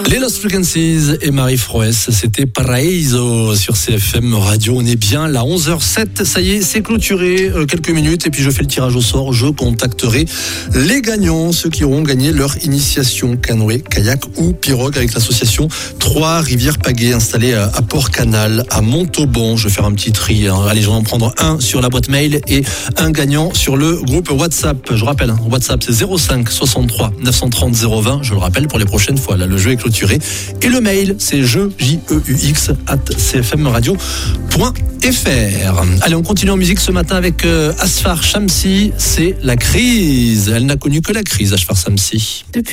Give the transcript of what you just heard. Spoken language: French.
Les Lost Frequencies et Marie Froès, c'était Paraíso sur CFM Radio. On est bien là, 11h07, ça y est, c'est clôturé, quelques minutes, et puis je fais le tirage au sort. Je contacterai les gagnants, ceux qui auront gagné leur initiation canoë, kayak ou pirogue avec l'association Trois-Rivières Pagaie, installée à Port-Canal, à Montauban. Je vais faire un petit tri, hein. Allez, je vais en prendre un sur la boîte mail et un gagnant sur le groupe WhatsApp. Je rappelle, hein, WhatsApp c'est 05 63 930 020, je le rappelle pour les prochaines fois, là le jeu est clôturé. Et le mail, c'est jeux@cfmradio.fr. Allez, on continue en musique ce matin avec Asfar Shamsi. C'est la crise. Elle n'a connu que la crise, Asfar Shamsi.